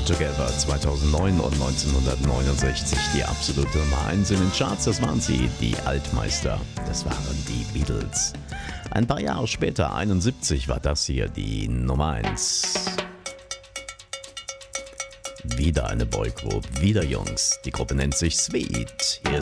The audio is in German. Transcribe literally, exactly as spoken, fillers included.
Together zweitausendneun und neunzehnhundertneunundsechzig die absolute Nummer eins in den Charts. Das waren sie, die Altmeister. Das waren die Beatles. Ein paar Jahre später, einundsiebzig, war das hier die Nummer eins. Wieder eine Boygroup, wieder Jungs. Die Gruppe nennt sich Sweet. Hier